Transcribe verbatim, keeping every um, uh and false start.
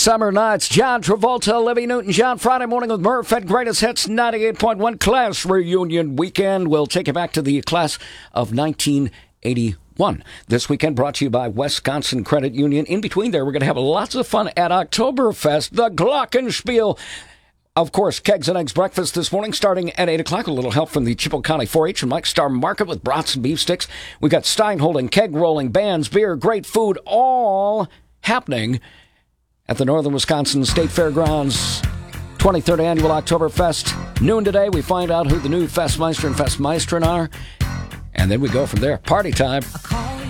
Summer Nights. John Travolta, Olivia Newton-John. Friday morning with Murph at Greatest Hits ninety-eight point one. Class reunion weekend. We'll take you back to the class of nineteen eighty-one. This weekend brought to you by Wisconsin Credit Union. In between there, we're going to have lots of fun at Oktoberfest, the Glockenspiel. Of course, Kegs and Eggs breakfast this morning starting at eight o'clock. A little help from the Chippewa County four H and Mike Star Market with brats and beef sticks. We got stein holding, keg rolling, bands, beer, great food, all happening at the Northern Wisconsin State Fairgrounds. twenty-third Annual Oktoberfest. Noon today, we find out who the new Festmeister and Festmeistern are. And then we go from there. Party time.